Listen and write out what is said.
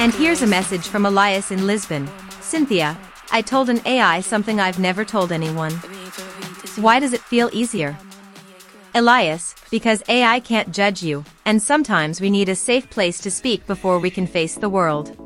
And here's a message from Elias in Lisbon. Cynthia, I told an AI something I've never told anyone. Why does it feel easier? Elias, because AI can't judge you, and sometimes we need a safe place to speak before we can face the world.